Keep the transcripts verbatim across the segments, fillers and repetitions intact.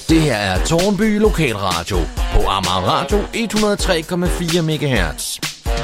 Det her er Tårnby Lokalradio på Amager Radio et hundrede og tre komma fire megahertz.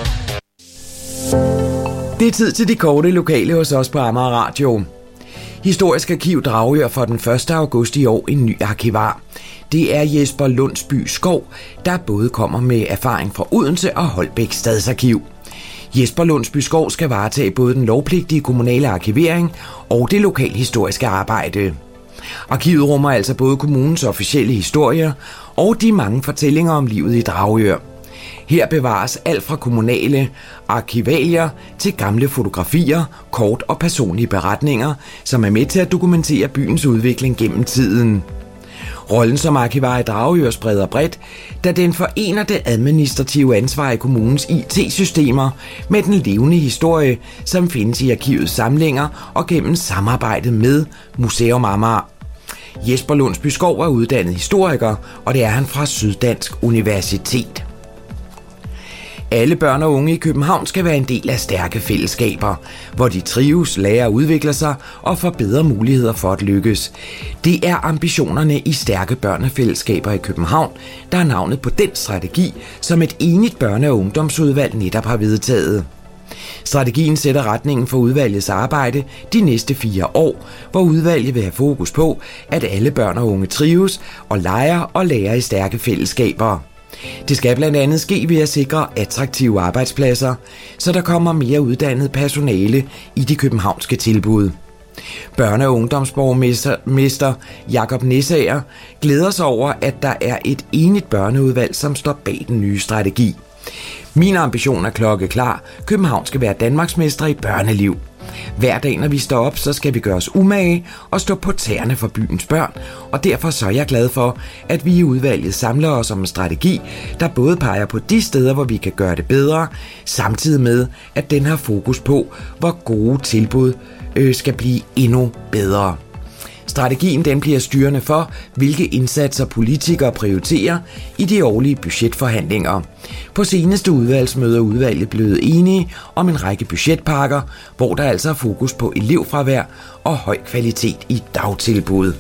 Det er tid til de korte lokale hos os på Amager Radio. Historisk Arkiv Dragør for den første august i år en ny arkivar. Det er Jesper Lundsby Skov, der både kommer med erfaring fra Odense og Holbæk Stadsarkiv. Jesper Lundsby Skov skal varetage både den lovpligtige kommunale arkivering og det lokalhistoriske arbejde. Arkivet rummer altså både kommunens officielle historier og de mange fortællinger om livet i Dragør. Her bevares alt fra kommunale arkivalier til gamle fotografier, kort og personlige beretninger, som er med til at dokumentere byens udvikling gennem tiden. Rollen som arkivar i Dragør spreder bredt, da den forener det administrative ansvar i kommunens I T-systemer med den levende historie, som findes i arkivets samlinger og gennem samarbejdet med Museum Amager. Jesper Lundsby Skov er uddannet historiker, og det er han fra Syddansk Universitet. Alle børn og unge i København skal være en del af stærke fællesskaber, hvor de trives, lærer og udvikler sig og får bedre muligheder for at lykkes. Det er ambitionerne i stærke børnefællesskaber i København, der er navnet på den strategi, som et enigt børne- og ungdomsudvalg netop har vedtaget. Strategien sætter retningen for udvalgets arbejde de næste fire år, hvor udvalget vil have fokus på, at alle børn og unge trives og leger og lærer i stærke fællesskaber. Det skal blandt andet ske ved at sikre attraktive arbejdspladser, så der kommer mere uddannet personale i de københavnske tilbud. Børne- og ungdomsborgmester Jakob Nesager glæder sig over, at der er et enigt børneudvalg, som står bag den nye strategi. Min ambition er klokkeklar. København skal være danmarksmester i børneliv. Hver dag, når vi står op, så skal vi gøre os umage og stå på tæerne for byens børn, og derfor så er jeg glad for, at vi i udvalget samler os om en strategi, der både peger på de steder, hvor vi kan gøre det bedre, samtidig med, at den har fokus på, hvor gode tilbud øh, skal blive endnu bedre. Strategien den bliver styrende for, hvilke indsatser politikere prioriterer i de årlige budgetforhandlinger. På seneste udvalgsmøde er udvalget blevet enige om en række budgetpakker, hvor der altså er fokus på elevfravær og høj kvalitet i dagtilbud.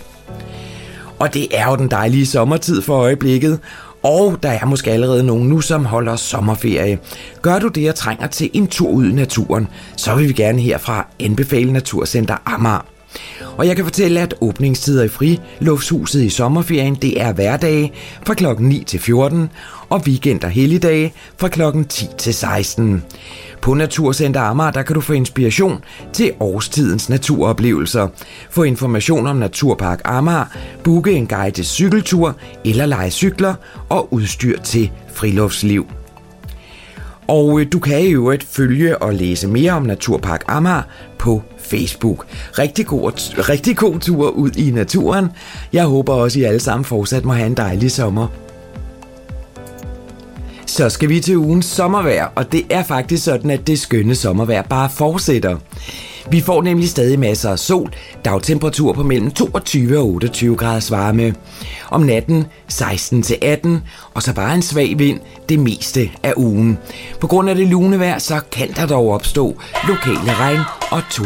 Og det er jo den dejlige sommertid for øjeblikket, og der er måske allerede nogen nu, som holder sommerferie. Gør du det og trænger til en tur ud i naturen, så vil vi gerne herfra anbefale Naturcenter Amager. Og jeg kan fortælle, at åbningstider i Friluftshuset i sommerferien, det er hverdage fra klokken ni til fjorten, og weekend og helligdage fra klokken ti til seksten. På Naturcenter Amager, der kan du få inspiration til årstidens naturoplevelser. Få information om Naturpark Amager, booke en guided cykeltur eller lege cykler og udstyr til friluftsliv. Og du kan i øvrigt følge og læse mere om Naturpark Amager på Facebook. Rigtig god, rigtig god tur ud i naturen. Jeg håber også, I alle sammen fortsat må have en dejlig sommer. Så skal vi til ugens sommervejr, og det er faktisk sådan, at det skønne sommervejr bare fortsætter. Vi får nemlig stadig masser af sol, dagtemperatur på mellem toogtyve og otteogtyve graders varme. Om natten seksten til atten, og så bare en svag vind det meste af ugen. På grund af det lune vejr, så kan der dog opstå lokale regn- og